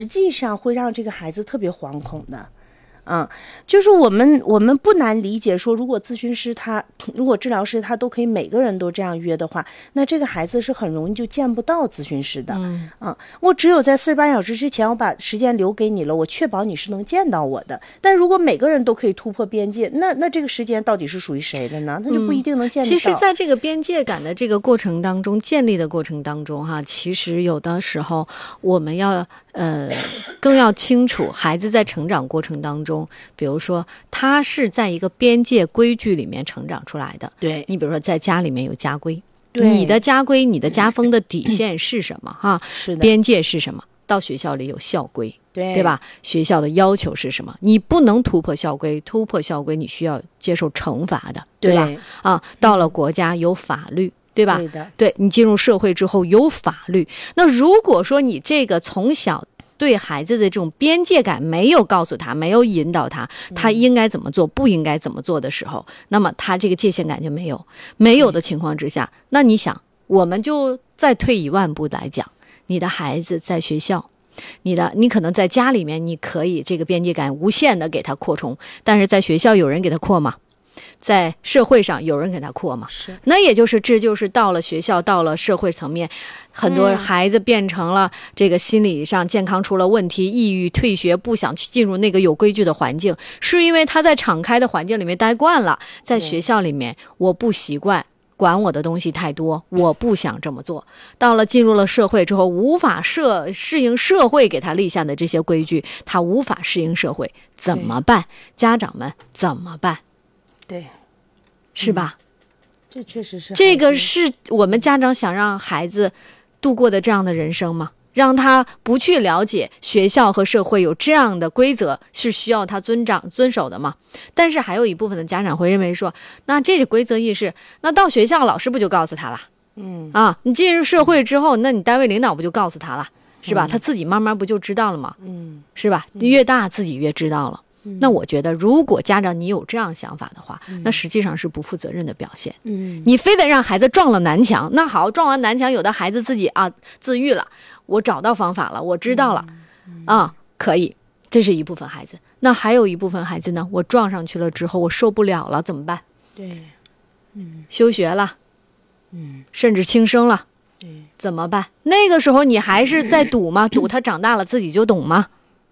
实际上会让这个孩子特别惶恐的。就是我们不难理解说，如果治疗师他都可以每个人都这样约的话，那这个孩子是很容易就见不到咨询师的。我只有在48小时之前，我把时间留给你了，我确保你是能见到我的。但如果每个人都可以突破边界，那这个时间到底是属于谁的呢？那就不一定能见得到。 其实在这个边界感的这个过程当中，建立的过程当中其实有的时候我们要更要清楚孩子在成长过程当中，比如说他是在一个边界规矩里面成长出来的。 对， 你比如说在家里面有家规，你的家规你的家风的底线是什么是的， 边界是什么？到学校里有校规，对吧？学校的要求是什么？你不能突破校规，突破校规你需要接受惩罚的，对吧？到了国家有法律，对吧？ 对的， 对，你进入社会之后有法律。那如果说你这个从小对孩子的这种边界感没有告诉他，没有引导他，他应该怎么做，不应该怎么做的时候，那么他这个界限感就没有的情况之下，那你想，我们就再退一万步来讲，你的孩子在学校，你可能在家里面你可以这个边界感无限的给他扩充，但是在学校有人给他扩吗？在社会上有人给他扩吗？ 是。 那也就是这就是到了学校，到了社会层面，很多孩子变成了这个心理上健康出了问题，抑郁退学，不想去进入那个有规矩的环境，是因为他在敞开的环境里面待惯了，在学校里面我不习惯，管我的东西太多，我不想这么做。到了进入了社会之后，无法适应社会给他立下的这些规矩，他无法适应社会，怎么办？家长们怎么办？ 对， 是吧？ 这确实是这个是我们家长想让孩子度过的这样的人生吗？让他不去了解学校和社会有这样的规则是需要他遵守的吗？但是还有一部分的家长会认为说，那这个规则意识，那到学校老师不就告诉他了？你进入社会之后，那你单位领导不就告诉他了，是吧？他自己慢慢不就知道了吗？是吧？越大自己越知道了。那我觉得如果家长你有这样想法的话，那实际上是不负责任的表现。你非得让孩子撞了南墙，那好，撞完南墙有的孩子自己自愈了，我找到方法了，我知道了可以，这是一部分孩子。那还有一部分孩子呢，我撞上去了之后我受不了了怎么办？ 对， 休学了，甚至轻生了，怎么办？那个时候你还是在赌吗？赌他长大了自己就懂吗？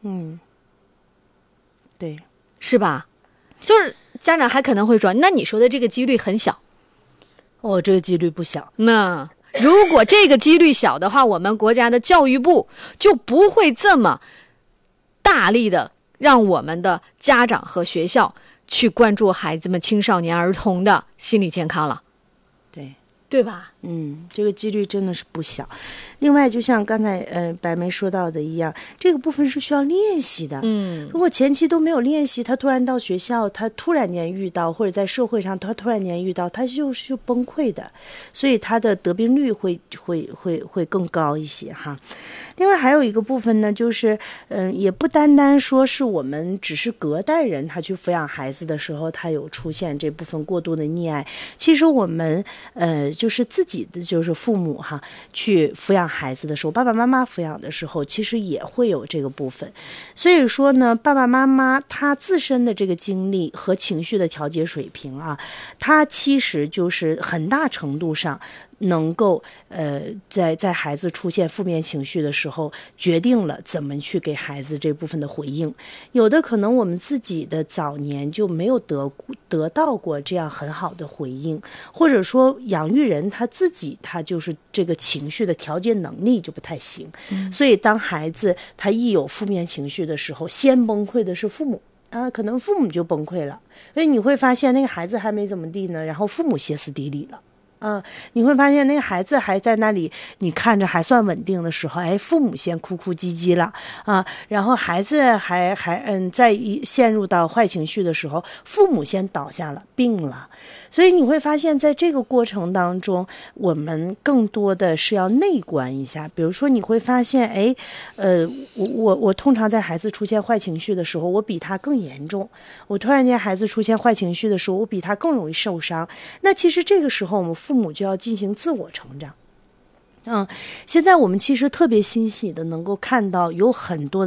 对， 是吧？就是家长还可能会说，那你说的这个几率很小。 这个几率不小。 那如果这个几率小的话，我们国家的教育部就不会这么大力的让我们的家长和学校去关注孩子们、青少年儿童的心理健康了。对吧？ 这个几率真的是不小。另外，就像刚才白梅说到的一样，这个部分是需要练习的。如果前期都没有练习，他突然到学校，他突然间遇到，或者在社会上他突然间遇到，他就是崩溃的，所以他的得病率会更高一些哈。另外还有一个部分呢，就是也不单单说是我们只是隔代人他去抚养孩子的时候，他有出现这部分过度的溺爱。其实我们就是自己的就是父母哈，去抚养孩子的时候，爸爸妈妈抚养的时候，其实也会有这个部分。所以说呢，爸爸妈妈他自身的这个经历和情绪的调节水平他其实就是很大程度上能够在孩子出现负面情绪的时候，决定了怎么去给孩子这部分的回应。有的可能我们自己的早年就没有得到过这样很好的回应，或者说养育人他自己他就是这个情绪的调节能力就不太行。所以当孩子他一有负面情绪的时候，先崩溃的是父母可能父母就崩溃了，所以你会发现那个孩子还没怎么地呢，然后父母歇斯底里了。你会发现那个孩子还在那里，你看着还算稳定的时候，父母先哭哭唧唧了然后孩子还在陷入到坏情绪的时候，父母先倒下了，病了。所以你会发现在这个过程当中，我们更多的是要内观一下。比如说你会发现我通常在孩子出现坏情绪的时候，我比他更严重。我突然间孩子出现坏情绪的时候，我比他更容易受伤。那其实这个时候我们父母就要进行自我成长。 现在我们其实特别欣喜的能够看到有很多